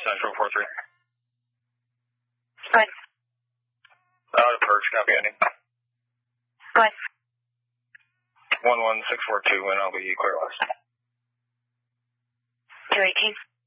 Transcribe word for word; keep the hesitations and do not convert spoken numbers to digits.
Central four three. Go ahead. Out of Perch, copy ending. Go ahead. one one six four two, and I'll be clear west. two eighteen.